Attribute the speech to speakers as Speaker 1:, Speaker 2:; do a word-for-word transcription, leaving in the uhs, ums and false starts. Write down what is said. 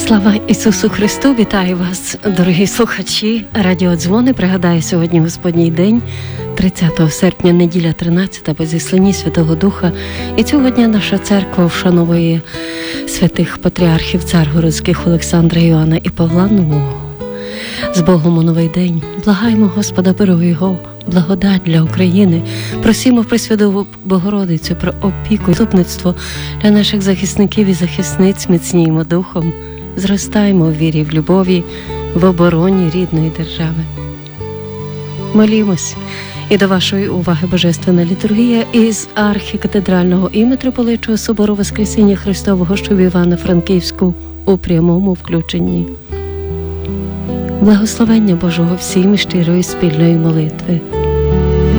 Speaker 1: Слава Ісусу Христу! Вітаю вас, дорогі слухачі радіодзвони. Пригадаю, сьогодні Господній день, тридцятого серпня, неділя тринадцята, по зісланні Святого Духа. І цього дня наша церква вшановує святих патріархів царгородських Олександра, Іоанна і Павла Нового. З Богом у новий день. Благаємо Господа миру Його, благодать для України. Просимо Пресвяту Богородицю про опіку і заступництво для наших захисників і захисниць. Міцніємо духом, зростаємо в вірі, в любові, в обороні рідної держави. Молімось. І до вашої уваги Божественна літургія із архікатедрального і митрополичого собору Воскресіння Христового, що в Івано-Франківську, у прямому включенні. Благословення Божого всім і щирої спільної молитви.